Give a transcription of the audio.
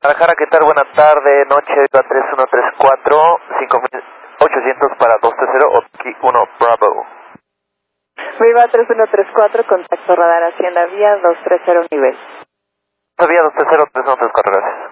Guadalajara, ¿qué tal? Buena tarde, noche, Viva 3134, 5800 para 230, Oski 1 Bravo. Viva 3134, contacto radar Hacienda Vía 230 nivel. Vía 230, 3134, gracias.